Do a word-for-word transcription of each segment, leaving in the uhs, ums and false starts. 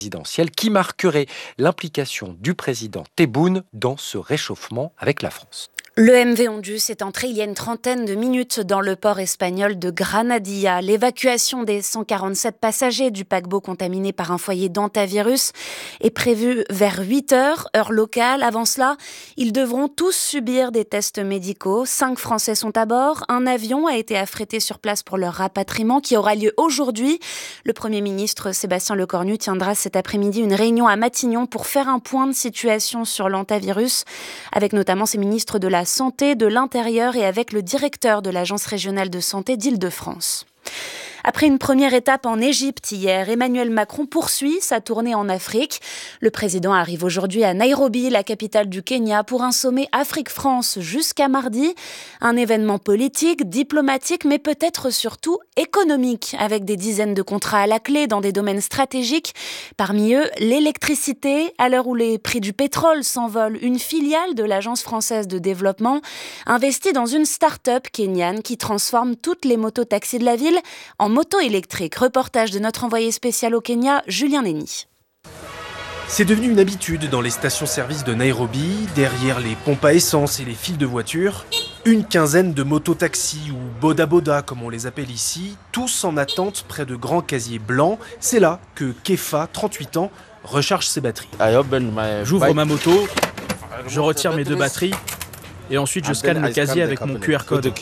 présidentielle qui marquerait l'implication du président Tebboune dans ce réchauffement avec la France. Le M V Ondus est entré il y a une trentaine de minutes dans le port espagnol de Granadilla. L'évacuation des cent quarante-sept passagers du paquebot contaminé par un foyer d'hantavirus est prévue vers huit heures, heure locale. Avant cela, ils devront tous subir des tests médicaux. Cinq Français sont à bord. Un avion a été affrété sur place pour leur rapatriement qui aura lieu aujourd'hui. Le Premier ministre Sébastien Lecornu tiendra cet après-midi une réunion à Matignon pour faire un point de situation sur l'hantavirus, avec notamment ses ministres de la Santé, de l'Intérieur et avec le directeur de l'Agence régionale de santé d'Île-de-France. Après une première étape en Égypte hier, Emmanuel Macron poursuit sa tournée en Afrique. Le président arrive aujourd'hui à Nairobi, la capitale du Kenya, pour un sommet Afrique-France jusqu'à mardi. Un événement politique, diplomatique, mais peut-être surtout économique, avec des dizaines de contrats à la clé dans des domaines stratégiques. Parmi eux, l'électricité. À l'heure où les prix du pétrole s'envolent, une filiale de l'Agence française de développement investit dans une start-up kenyane qui transforme toutes les mototaxis de la ville en moto électrique. Reportage de notre envoyé spécial au Kenya, Julien Nény. C'est devenu une habitude dans les stations-service de Nairobi, derrière les pompes à essence et les files de voitures. Une quinzaine de mototaxis ou boda-boda comme on les appelle ici, tous en attente près de grands casiers blancs. C'est là que Kefa, trente-huit ans, recharge ses batteries. J'ouvre ma moto, je retire mes deux batteries et ensuite je scanne le casier avec mon Q R code.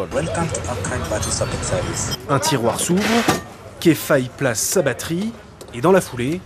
Un tiroir s'ouvre, Kefa y place sa batterie et dans la foulée,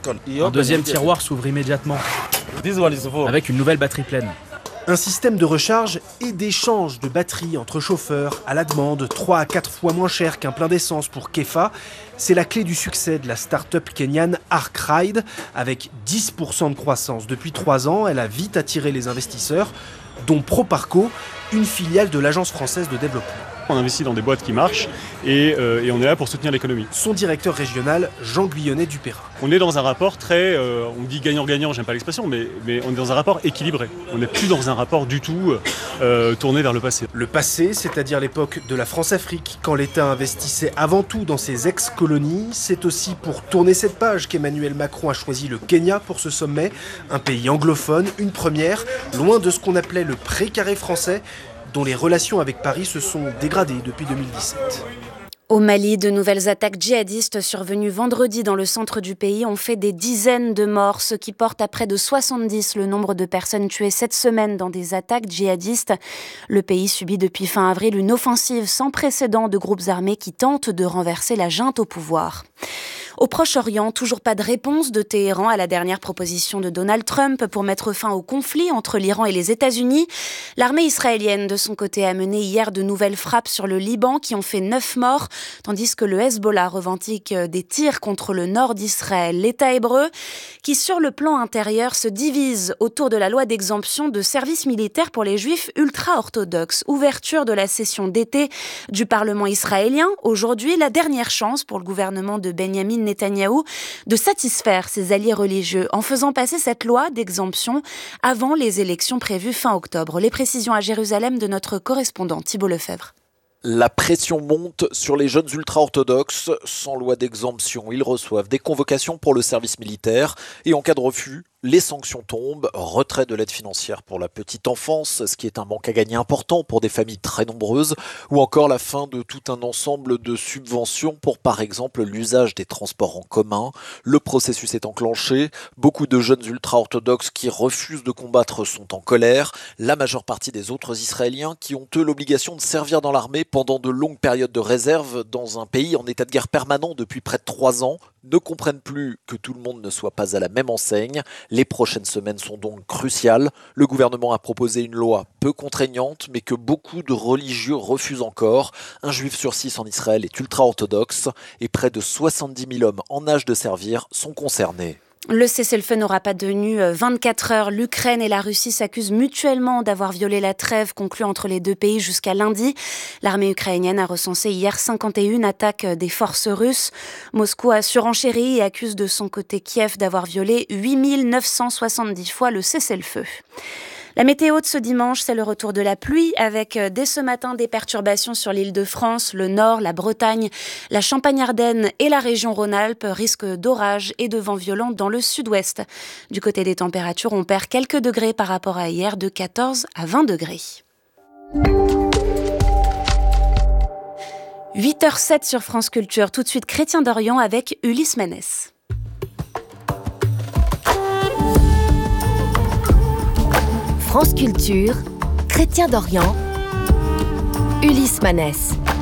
un deuxième tiroir s'ouvre immédiatement avec une nouvelle batterie pleine. Un système de recharge et d'échange de batteries entre chauffeurs à la demande, trois à quatre fois moins cher qu'un plein d'essence pour Kefa. C'est la clé du succès de la start-up kenyane ArcRide. Avec dix pour cent de croissance depuis trois ans, elle a vite attiré les investisseurs, dont Proparco, une filiale de l'Agence française de développement. On investit dans des boîtes qui marchent et, euh, et on est là pour soutenir l'économie. Son directeur régional, Jean Guyonnet-Dupérin. On est dans un rapport très, euh, on dit gagnant-gagnant, j'aime pas l'expression, mais, mais on est dans un rapport équilibré. On n'est plus dans un rapport du tout euh, tourné vers le passé. Le passé, c'est-à-dire l'époque de la France-Afrique, quand l'État investissait avant tout dans ses ex-colonies. C'est aussi pour tourner cette page qu'Emmanuel Macron a choisi le Kenya pour ce sommet. Un pays anglophone, une première, loin de ce qu'on appelait le précaré français, dont les relations avec Paris se sont dégradées depuis deux mille dix-sept. Au Mali, de nouvelles attaques djihadistes survenues vendredi dans le centre du pays ont fait des dizaines de morts, ce qui porte à près de soixante-dix le nombre de personnes tuées cette semaine dans des attaques djihadistes. Le pays subit depuis fin avril une offensive sans précédent de groupes armés qui tentent de renverser la junte au pouvoir. Au Proche-Orient, toujours pas de réponse de Téhéran à la dernière proposition de Donald Trump pour mettre fin au conflit entre l'Iran et les États-Unis. L'armée israélienne, de son côté, a mené hier de nouvelles frappes sur le Liban qui ont fait neuf morts, tandis que le Hezbollah revendique des tirs contre le nord d'Israël. L'État hébreu, qui sur le plan intérieur se divise autour de la loi d'exemption de service militaire pour les juifs ultra-orthodoxes. Ouverture de la session d'été du Parlement israélien. Aujourd'hui, la dernière chance pour le gouvernement de Benjamin Netanyahou de satisfaire ses alliés religieux en faisant passer cette loi d'exemption avant les élections prévues fin octobre. Les précisions à Jérusalem de notre correspondant Thibault Lefebvre. La pression monte sur les jeunes ultra-orthodoxes. Sans loi d'exemption, ils reçoivent des convocations pour le service militaire et en cas de refus, les sanctions tombent, retrait de l'aide financière pour la petite enfance, ce qui est un manque à gagner important pour des familles très nombreuses, ou encore la fin de tout un ensemble de subventions pour par exemple l'usage des transports en commun. Le processus est enclenché, beaucoup de jeunes ultra-orthodoxes qui refusent de combattre sont en colère, la majeure partie des autres Israéliens qui ont eux l'obligation de servir dans l'armée pendant de longues périodes de réserve dans un pays en état de guerre permanent depuis près de trois ans, ne comprennent plus que tout le monde ne soit pas à la même enseigne. Les prochaines semaines sont donc cruciales. Le gouvernement a proposé une loi peu contraignante, mais que beaucoup de religieux refusent encore. Un juif sur six en Israël est ultra-orthodoxe et près de soixante-dix mille hommes en âge de servir sont concernés. Le cessez-le-feu n'aura pas tenu vingt-quatre heures. L'Ukraine et la Russie s'accusent mutuellement d'avoir violé la trêve conclue entre les deux pays jusqu'à lundi. L'armée ukrainienne a recensé hier cinquante et une attaques des forces russes. Moscou a surenchéri et accuse de son côté Kiev d'avoir violé huit mille neuf cent soixante-dix fois le cessez-le-feu. La météo de ce dimanche, c'est le retour de la pluie avec dès ce matin des perturbations sur l'Île-de-France, le Nord, la Bretagne, la Champagne-Ardenne et la région Rhône-Alpes. Risque d'orage et de vent violent dans le sud-ouest. Du côté des températures, on perd quelques degrés par rapport à hier, de quatorze à vingt degrés. huit heures zéro sept sur France Culture. Tout de suite, Chrétien d'Orient avec Ulysse Manès. France Culture, Chrétien d'Orient, Ulysse Manès.